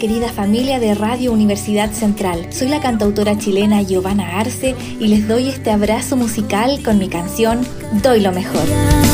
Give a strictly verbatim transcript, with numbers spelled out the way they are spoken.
querida familia de Radio Universidad Central. Soy la cantautora chilena Giovanna Arce y les doy este abrazo musical con mi canción Doy lo mejor.